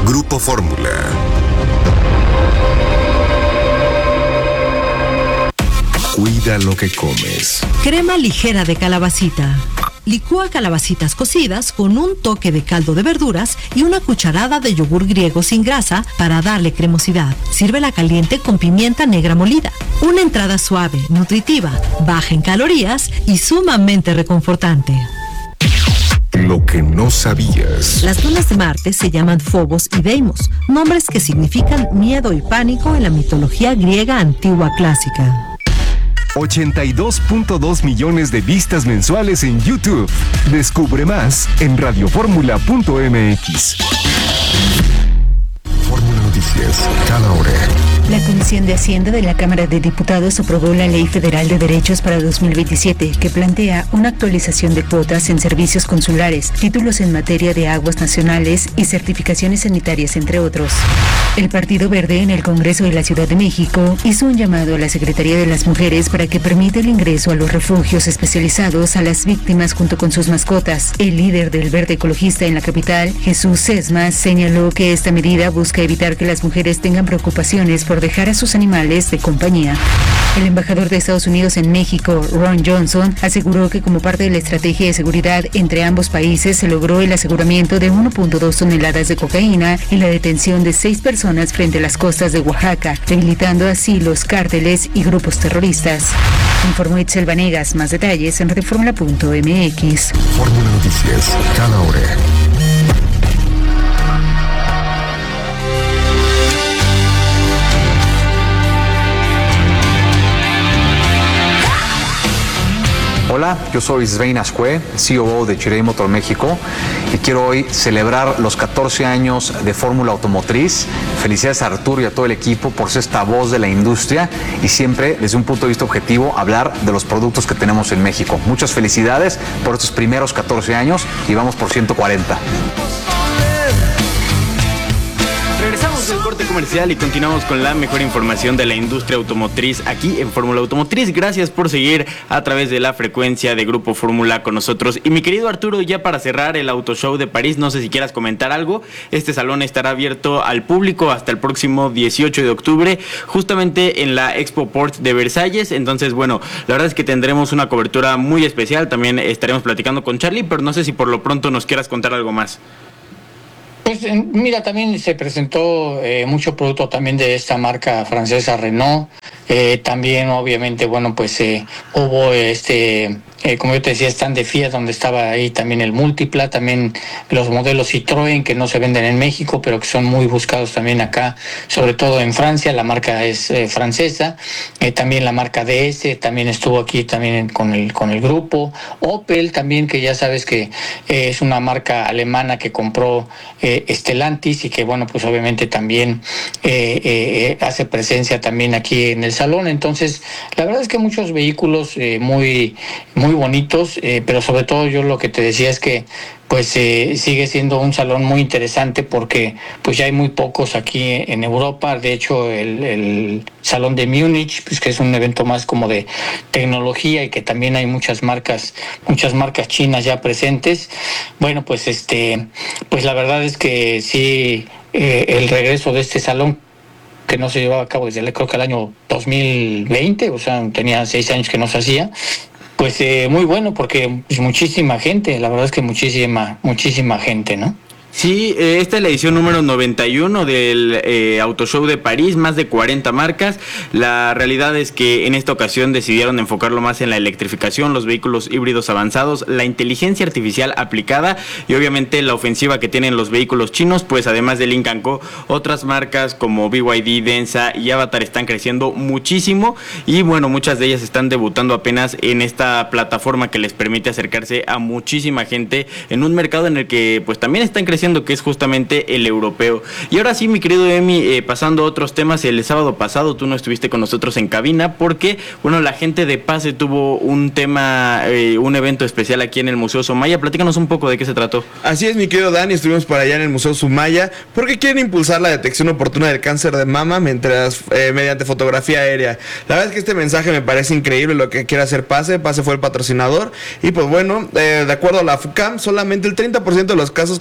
Grupo Fórmula. Cuida lo que comes. Crema ligera de calabacita. Licúa calabacitas cocidas con un toque de caldo de verduras y una cucharada de yogur griego sin grasa para darle cremosidad. Sírvela caliente con pimienta negra molida. Una entrada suave, nutritiva, baja en calorías y sumamente reconfortante. Lo que no sabías. Las lunas de Marte se llaman Phobos y Deimos, nombres que significan miedo y pánico en la mitología griega antigua clásica. 82.2 millones de vistas mensuales en YouTube. Descubre más en radioformula.mx. Fórmula Noticias, cada hora. La Comisión de Hacienda de la Cámara de Diputados aprobó la Ley Federal de Derechos para 2027, que plantea una actualización de cuotas en servicios consulares, títulos en materia de aguas nacionales y certificaciones sanitarias, entre otros. El Partido Verde en el Congreso de la Ciudad de México hizo un llamado a la Secretaría de las Mujeres para que permita el ingreso a los refugios especializados a las víctimas junto con sus mascotas. El líder del Verde Ecologista en la capital, Jesús Sesma, señaló que esta medida busca evitar que las mujeres tengan preocupaciones por dejar a sus animales de compañía. El embajador de Estados Unidos en México, Ron Johnson, aseguró que como parte de la estrategia de seguridad entre ambos países se logró el aseguramiento de 1.2 toneladas de cocaína y la detención de 6 personas frente a las costas de Oaxaca, debilitando así los cárteles y grupos terroristas. Informó Itzel Vanegas. Más detalles en radioformula.mx. Fórmula Noticias, cada hora. Hola, yo soy Svein Azcue, CEO de Chery Motor México, y quiero hoy celebrar los 14 años de Fórmula Automotriz. Felicidades a Arturo y a todo el equipo por ser esta voz de la industria y siempre, desde un punto de vista objetivo, hablar de los productos que tenemos en México. Muchas felicidades por estos primeros 14 años y vamos por 140. Regresamos del corte comercial y continuamos con la mejor información de la industria automotriz aquí en Fórmula Automotriz. Gracias por seguir a través de la frecuencia de Grupo Fórmula con nosotros. Y mi querido Arturo, ya para cerrar el Auto Show de París, no sé si quieras comentar algo. Este salón estará abierto al público hasta el próximo 18 de octubre, justamente en la Expo Port de Versalles. Entonces, bueno, la verdad es que tendremos una cobertura muy especial. También estaremos platicando con Charlie, pero no sé si por lo pronto nos quieras contar algo más. Pues mira, también se presentó mucho producto también de esta marca francesa Renault. También obviamente, bueno, pues hubo como yo te decía, stand de Fiat donde estaba ahí también el Multipla, también los modelos Citroën que no se venden en México, pero que son muy buscados también acá, sobre todo en Francia. La marca es francesa. También la marca DS también estuvo aquí también con el grupo. Opel también, que ya sabes que es una marca alemana que compró Stellantis y que, bueno, pues obviamente también hace presencia también aquí en el salón. Entonces, la verdad es que muchos vehículos muy bonitos, pero sobre todo yo lo que te decía es que pues sigue siendo un salón muy interesante porque pues ya hay muy pocos aquí en Europa. De hecho, el salón de Múnich, pues que es un evento más como de tecnología y que también hay muchas marcas chinas ya presentes. Bueno, pues pues la verdad es que sí, el regreso de este salón, que no se llevaba a cabo desde creo que el año 2020, o sea, tenía 6 años que no se hacía. Pues muy bueno, porque pues, muchísima gente, la verdad es que muchísima gente, ¿no? Sí, esta es la edición número 91 del Auto Show de París, más de 40 marcas. La realidad es que en esta ocasión decidieron enfocarlo más en la electrificación, los vehículos híbridos avanzados, la inteligencia artificial aplicada y obviamente la ofensiva que tienen los vehículos chinos. Pues además de Lynk & Co, otras marcas como BYD, Denza y Avatar están creciendo muchísimo y bueno, muchas de ellas están debutando apenas en esta plataforma que les permite acercarse a muchísima gente en un mercado en el que pues también están creciendo, que es justamente el europeo. Y ahora sí, mi querido Emi, pasando a otros temas, el sábado pasado tú no estuviste con nosotros en cabina porque, bueno, la gente de PASE tuvo un tema, un evento especial aquí en el Museo Sumaya. Platícanos un poco de qué se trató. Así es, mi querido Dani, estuvimos por allá en el Museo Sumaya porque quieren impulsar la detección oportuna del cáncer de mama mediante fotografía aérea. La verdad es que este mensaje me parece increíble lo que quiere hacer PASE. PASE fue el patrocinador y pues bueno, de acuerdo a la FUCAM, solamente el 30% de los casos que llegan a este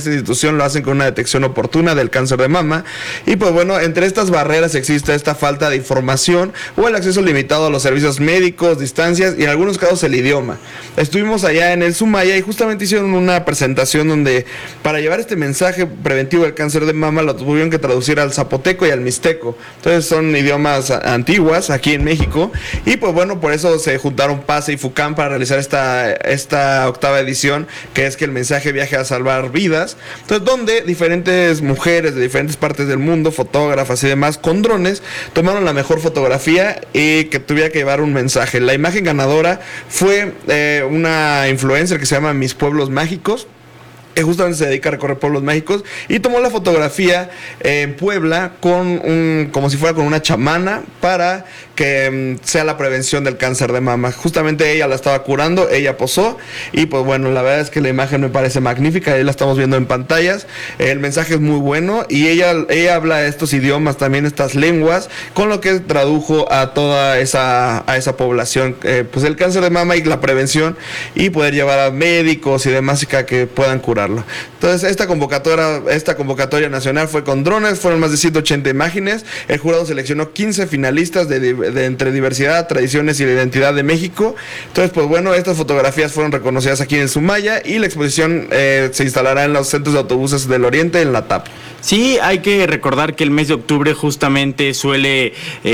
esta institución lo hacen con una detección oportuna del cáncer de mama. Y pues bueno, entre estas barreras existe esta falta de información o el acceso limitado a los servicios médicos, distancias y en algunos casos el idioma. Estuvimos allá en el Sumaya y justamente hicieron una presentación donde para llevar este mensaje preventivo del cáncer de mama lo tuvieron que traducir al zapoteco y al mixteco. Entonces son idiomas antiguas aquí en México y pues bueno, por eso se juntaron PASE y FUCAM para realizar esta octava edición, que es que el mensaje viaje a salvar vidas. Entonces, donde diferentes mujeres de diferentes partes del mundo, fotógrafas y demás, con drones, tomaron la mejor fotografía y que tuviera que llevar un mensaje. La imagen ganadora fue una influencer que se llama Mis Pueblos Mágicos, que justamente se dedica a recorrer pueblos mágicos, y tomó la fotografía en Puebla como si fuera con una chamana para que sea la prevención del cáncer de mama. Justamente ella la estaba curando, ella posó, y pues bueno, la verdad es que la imagen me parece magnífica, ahí la estamos viendo en pantallas, el mensaje es muy bueno, y ella habla estos idiomas, también estas lenguas, con lo que tradujo a toda esa población, pues el cáncer de mama y la prevención, y poder llevar a médicos y demás que puedan curarlo. Entonces esta convocatoria nacional fue con drones, fueron más de 180 imágenes, el jurado seleccionó 15 finalistas de entre diversidad, tradiciones y la identidad de México. Entonces pues bueno, estas fotografías fueron reconocidas aquí en Sumaya y la exposición se instalará en los centros de autobuses del Oriente en la TAP. Sí, hay que recordar que el mes de octubre justamente suele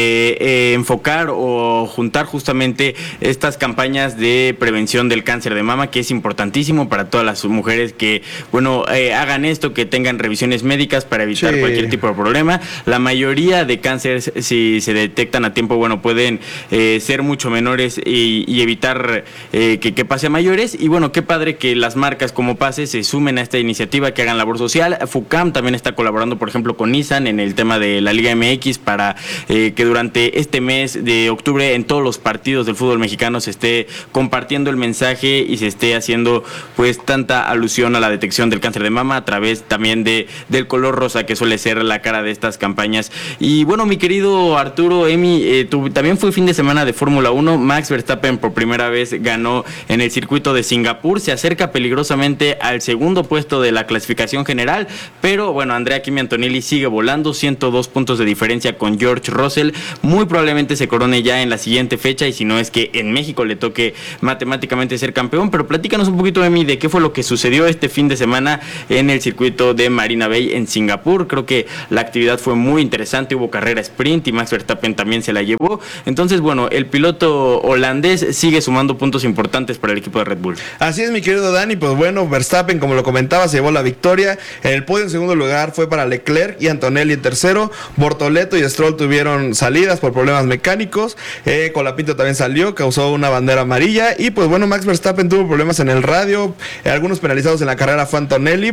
enfocar o juntar justamente estas campañas de prevención del cáncer de mama, que es importantísimo para todas las mujeres que, bueno, hagan esto, que tengan revisiones médicas para evitar cualquier tipo de problema. La mayoría de cánceres, si se detectan a tiempo, bueno, pueden ser mucho menores y evitar que pase a mayores. Y bueno, qué padre que las marcas como PASE se sumen a esta iniciativa, que hagan labor social. FUCAM también está colaborando, por ejemplo, con Nissan en el tema de la Liga MX para que durante este mes de octubre en todos los partidos del fútbol mexicano se esté compartiendo el mensaje y se esté haciendo pues tanta alusión a la detección del cáncer de mama a través también del color rosa, que suele ser la cara de estas campañas. Y bueno, mi querido Arturo, Emi, también fue fin de semana de Fórmula 1. Max Verstappen por primera vez ganó en el circuito de Singapur, se acerca peligrosamente al segundo puesto de la clasificación general, pero bueno, Andrea Kimi Antonelli sigue volando, 102 puntos de diferencia con George Russell, muy probablemente se corone ya en la siguiente fecha, y si no es que en México le toque matemáticamente ser campeón. Pero platícanos un poquito, Emi, de qué fue lo que sucedió este fin de semana en el circuito de Marina Bay en Singapur. Creo que la actividad fue muy interesante, hubo carrera sprint y Max Verstappen también se la llevó. Entonces, bueno, el piloto holandés sigue sumando puntos importantes para el equipo de Red Bull. Así es, mi querido Dani, pues bueno, Verstappen, como lo comentaba, se llevó la victoria. En el podio en segundo lugar fue para Leclerc y Antonelli en tercero. Bortoleto y Stroll tuvieron salidas por problemas mecánicos. Colapinto también salió, causó una bandera amarilla. Y pues bueno, Max Verstappen tuvo problemas en el radio. Algunos penalizados en la carrera fue Antonelli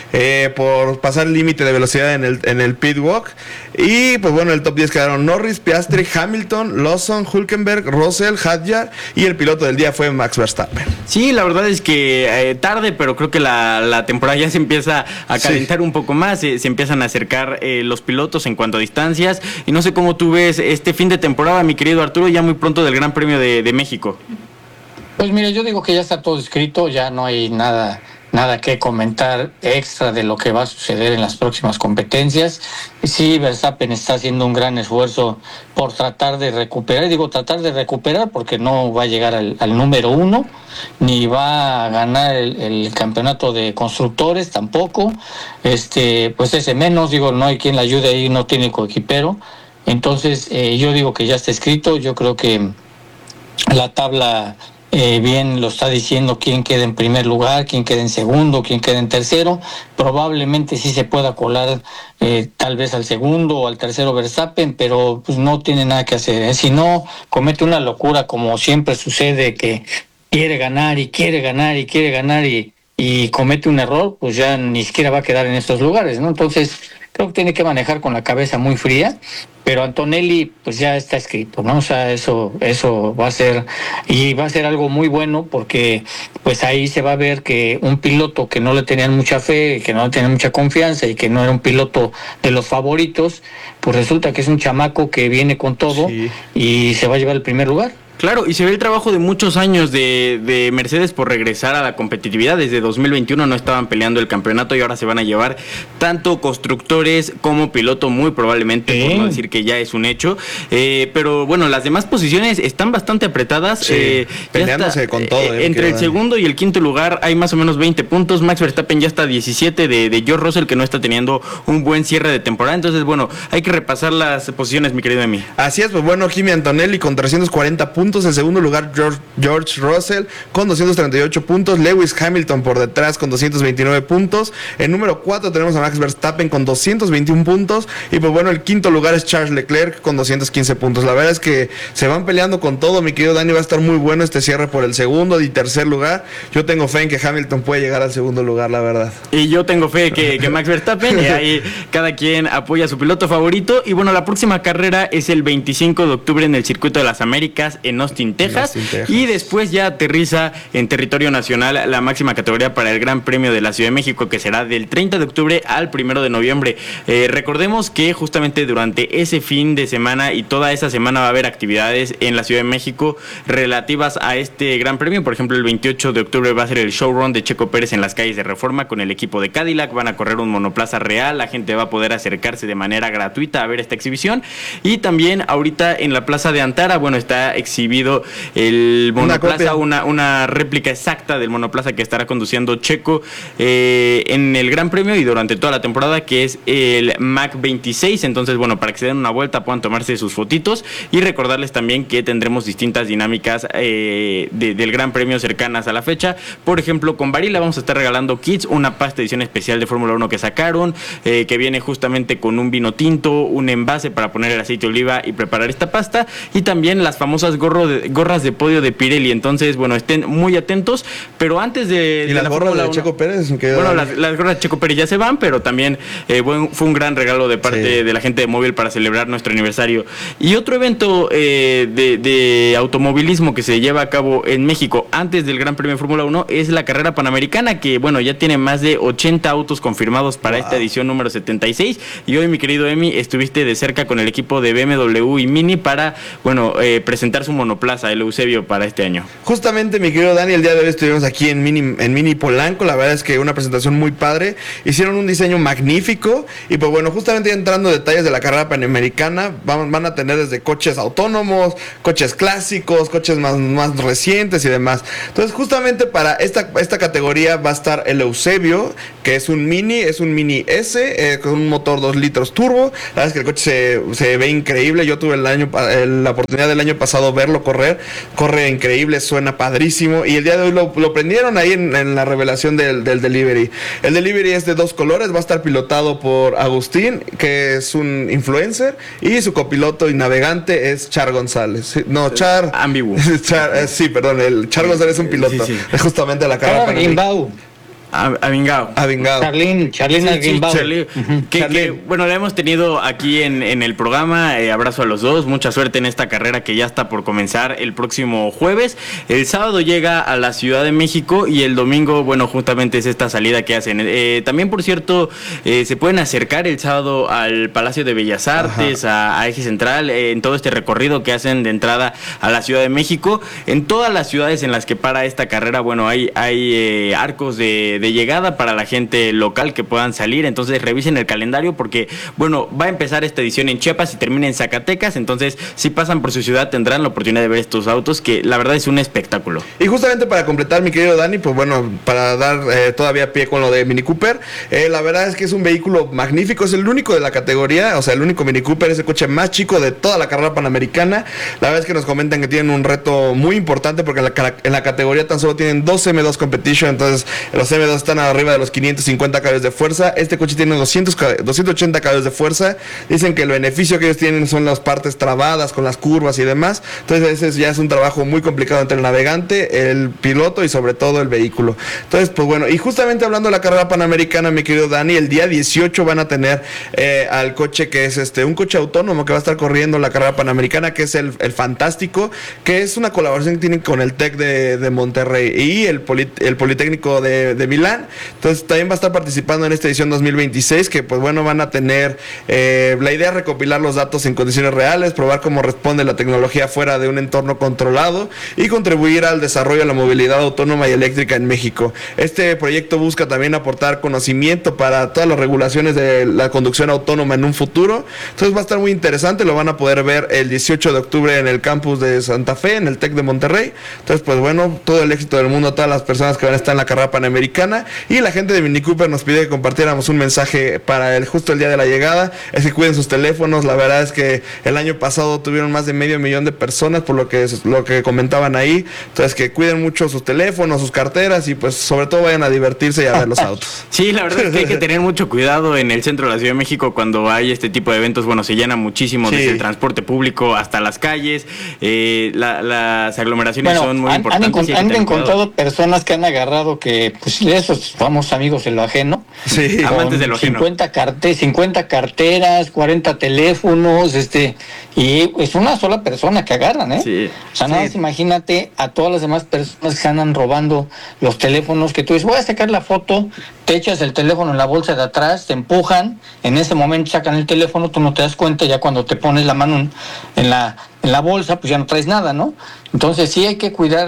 por pasar el límite de velocidad en el pit walk. Y pues bueno, el top 10 quedaron Norris, Piastri, Hamilton, Lawson, Hülkenberg, Russell, Hadjar, y el piloto del día fue Max Verstappen. Sí, la verdad es que tarde, pero creo que la temporada ya se empieza a calentar un poco más, se empiezan a acercar los pilotos en cuanto a distancias, y no sé cómo tú ves este fin de temporada, mi querido Arturo, ya muy pronto del Gran Premio de México. Pues mira, yo digo que ya está todo escrito, ya no hay nada que comentar extra de lo que va a suceder en las próximas competencias. Sí, Verstappen está haciendo un gran esfuerzo por tratar de recuperar, porque no va a llegar al número 1, ni va a ganar el campeonato de constructores tampoco, pues ese menos, no hay quien le ayude ahí, no tiene coequipero. Entonces yo digo que ya está escrito. Yo creo que la tabla bien lo está diciendo quién queda en primer lugar, quién queda en segundo, quién queda en tercero. Probablemente sí se pueda colar tal vez al segundo o al tercero Verstappen, pero pues no tiene nada que hacer. Si no comete una locura como siempre sucede, que quiere ganar y comete un error, pues ya ni siquiera va a quedar en estos lugares, ¿no? Entonces creo que tiene que manejar con la cabeza muy fría. Pero Antonelli, pues ya está escrito, ¿no? O sea, eso va a ser, y va a ser algo muy bueno, porque pues ahí se va a ver que un piloto que no le tenían mucha fe, que no le tenían mucha confianza y que no era un piloto de los favoritos, pues resulta que es un chamaco que viene con todo y se va a llevar el primer lugar. Claro, y se ve el trabajo de muchos años de Mercedes por regresar a la competitividad. Desde 2021 no estaban peleando el campeonato y ahora se van a llevar tanto constructores como piloto, muy probablemente, por no decir que ya es un hecho. Pero bueno, las demás posiciones están bastante apretadas. Sí, peleándose con todo. Entre el segundo y el quinto lugar hay más o menos 20 puntos. Max Verstappen ya está a 17 de George Russell, que no está teniendo un buen cierre de temporada. Entonces, bueno, hay que repasar las posiciones, mi querido Emi. Así es, pues bueno, Kimi Antonelli con 340 puntos. En segundo lugar, George Russell con 238 puntos. Lewis Hamilton por detrás con 229 puntos. En número 4 tenemos a Max Verstappen con 221 puntos. Y pues bueno, el quinto lugar es Charles Leclerc con 215 puntos. La verdad es que se van peleando con todo, mi querido Dani. Va a estar muy bueno este cierre por el segundo y tercer lugar. Yo tengo fe en que Hamilton puede llegar al segundo lugar, la verdad. Y yo tengo fe que Max Verstappen, y ahí cada quien apoya a su piloto favorito. Y bueno, la próxima carrera es el 25 de octubre en el Circuito de las Américas en Austin, Texas. Y después ya aterriza en territorio nacional la máxima categoría para el Gran Premio de la Ciudad de México, que será del 30 de octubre al 1 de noviembre. Recordemos que justamente durante ese fin de semana y toda esa semana va a haber actividades en la Ciudad de México relativas a este Gran Premio. Por ejemplo, el 28 de octubre va a ser el showrun de Checo Pérez en las calles de Reforma con el equipo de Cadillac. Van a correr un monoplaza real, la gente va a poder acercarse de manera gratuita a ver esta exhibición. Y también ahorita en la plaza de Antara, bueno, está exhibido el monoplaza, una réplica exacta del monoplaza que estará conduciendo Checo en el Gran Premio y durante toda la temporada, que es el Mach 26. Entonces, bueno, para que se den una vuelta puedan tomarse sus fotitos, y recordarles también que tendremos distintas dinámicas del Gran Premio cercanas a la fecha. Por ejemplo, con Barilla vamos a estar regalando kits, una pasta edición especial de Fórmula 1 que sacaron, que viene justamente con un vino tinto, un envase para poner el aceite de oliva y preparar esta pasta, y también las famosas gorras de podio de Pirelli. Entonces, bueno, estén muy atentos. Pero antes de... ¿Y las gorras de Checo Pérez? Bueno, las gorras de Checo Pérez ya se van, pero también fue un gran regalo de parte de la gente de Móvil para celebrar nuestro aniversario. Y otro evento de automovilismo que se lleva a cabo en México antes del Gran Premio de Fórmula 1 es la carrera panamericana, que bueno, ya tiene más de 80 autos confirmados para esta edición número 76. Y hoy, mi querido Emi, estuviste de cerca con el equipo de BMW y Mini para, bueno, presentar su monoplaza, el Eusebio, para este año. Justamente, mi querido Dani, el día de hoy estuvimos aquí en Mini Polanco. La verdad es que una presentación muy padre. Hicieron un diseño magnífico. Y pues bueno, justamente entrando en detalles de la carrera panamericana, van a tener desde coches autónomos, coches clásicos, coches más recientes y demás. Entonces, justamente para esta categoría va a estar el Eusebio, que es un Mini S, con un motor 2 litros turbo. La verdad es que el coche se ve increíble. Yo tuve la oportunidad del año pasado verlo correr. Corre increíble, suena padrísimo. Y el día de hoy lo prendieron ahí en la revelación del delivery. El delivery es de 2 colores. Va a estar pilotado por Agustín, que es un influencer, y su copiloto y navegante es Char González. No, Char... Ambiguo. Sí, perdón, el Char González es un piloto. Sí. Es justamente la carrera. Avingao. Charlene Avingao. Que, bueno, la hemos tenido aquí en el programa. Abrazo a los dos, mucha suerte en esta carrera que ya está por comenzar el próximo jueves. El sábado llega a la Ciudad de México y el domingo, bueno, justamente es esta salida que hacen. También, por cierto, se pueden acercar el sábado al Palacio de Bellas Artes, a Eje Central, en todo este recorrido que hacen de entrada a la Ciudad de México. En todas las ciudades en las que para esta carrera, bueno, hay arcos de llegada para la gente local que puedan salir. Entonces revisen el calendario porque, bueno, va a empezar esta edición en Chiapas y termina en Zacatecas. Entonces, si pasan por su ciudad tendrán la oportunidad de ver estos autos, que la verdad es un espectáculo. Y justamente para completar, mi querido Dani, pues bueno, para dar todavía pie con lo de Mini Cooper, la verdad es que es un vehículo magnífico. Es el único de la categoría, o sea, el único Mini Cooper, es el coche más chico de toda la carrera panamericana. La verdad es que nos comentan que tienen un reto muy importante porque en la categoría tan solo tienen 2 M2 Competition. Entonces los M2 están arriba de los 550 caballos de fuerza. Este coche tiene 280 caballos de fuerza. Dicen que el beneficio que ellos tienen son las partes trabadas con las curvas y demás. Entonces ese ya es un trabajo muy complicado entre el navegante, el piloto y sobre todo el vehículo. Entonces, pues bueno, y justamente hablando de la carrera panamericana, mi querido Dani, el día 18 van a tener al coche que es un coche autónomo que va a estar corriendo la carrera panamericana, que es el Fantástico, que es una colaboración que tienen con el TEC de Monterrey y el Politécnico de Milán. Entonces también va a estar participando en esta edición 2026, que pues bueno, van a tener la idea es recopilar los datos en condiciones reales, probar cómo responde la tecnología fuera de un entorno controlado y contribuir al desarrollo de la movilidad autónoma y eléctrica en México. Este proyecto busca también aportar conocimiento para todas las regulaciones de la conducción autónoma en un futuro. Entonces va a estar muy interesante, lo van a poder ver el 18 de octubre en el campus de Santa Fe, en el TEC de Monterrey. Entonces pues bueno, todo el éxito del mundo a todas las personas que van a estar en la carrera panamericana. Y la gente de Mini Cooper nos pide que compartiéramos un mensaje para justo el día de la llegada, es que cuiden sus teléfonos. La verdad es que el año pasado tuvieron más de 500,000 de personas, por lo que comentaban ahí. Entonces que cuiden mucho sus teléfonos, sus carteras, y pues sobre todo vayan a divertirse y a ver los autos. Sí, la verdad es que hay que tener mucho cuidado en el centro de la Ciudad de México cuando hay este tipo de eventos. Bueno, se llena muchísimo, desde el transporte público hasta las calles. Las aglomeraciones son muy importantes. Han encontrado personas que han agarrado que, pues, esos famosos amigos de lo ajeno. Sí, amantes de lo ajeno. 50 carteras, 40 teléfonos, y es una sola persona que agarran, ¿eh? Sí. O sea, nada más imagínate a todas las demás personas que se andan robando los teléfonos, que tú dices, voy a sacar la foto, te echas el teléfono en la bolsa de atrás, te empujan, en ese momento sacan el teléfono, tú no te das cuenta, ya cuando te pones la mano en la bolsa, pues ya no traes nada, ¿no? Entonces sí hay que cuidar,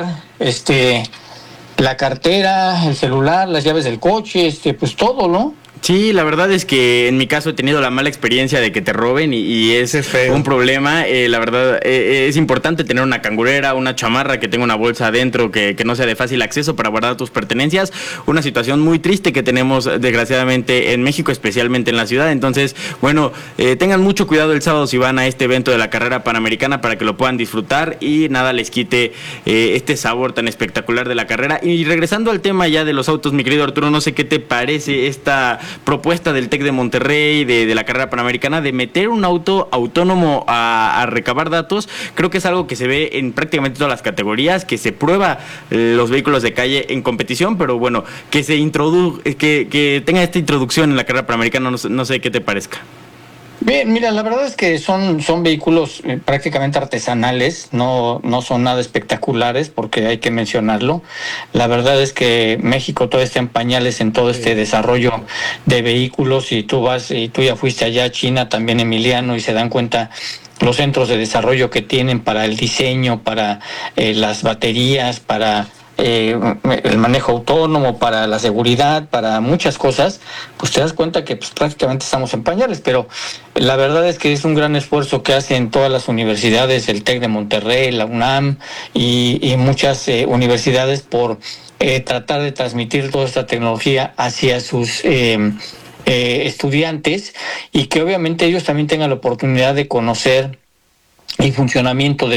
la cartera, el celular, las llaves del coche, pues todo, ¿no? Sí, la verdad es que en mi caso he tenido la mala experiencia de que te roben y es un problema. La verdad es importante tener una cangurera, una chamarra que tenga una bolsa adentro que no sea de fácil acceso para guardar tus pertenencias. Una situación muy triste que tenemos desgraciadamente en México, especialmente en la ciudad. Entonces, bueno, tengan mucho cuidado el sábado si van a este evento de la carrera panamericana para que lo puedan disfrutar y nada les quite este sabor tan espectacular de la carrera. Y regresando al tema ya de los autos, mi querido Arturo, no sé qué te parece esta propuesta del TEC de Monterrey, de la carrera panamericana, de meter un auto autónomo a recabar datos. Creo que es algo que se ve en prácticamente todas las categorías, que se prueba los vehículos de calle en competición, pero bueno, que que tenga esta introducción en la carrera panamericana, no sé qué te parezca. Bien, mira, la verdad es que son vehículos prácticamente artesanales, no son nada espectaculares, porque hay que mencionarlo. La verdad es que México todavía está en pañales en todo este desarrollo de vehículos, y tú ya fuiste allá a China, también Emiliano, y se dan cuenta los centros de desarrollo que tienen para el diseño, para las baterías, para el manejo autónomo, para la seguridad, para muchas cosas. Pues te das cuenta que pues prácticamente estamos en pañales, pero la verdad es que es un gran esfuerzo que hacen todas las universidades, el TEC de Monterrey, la UNAM y muchas universidades por tratar de transmitir toda esta tecnología hacia sus estudiantes, y que obviamente ellos también tengan la oportunidad de conocer el funcionamiento de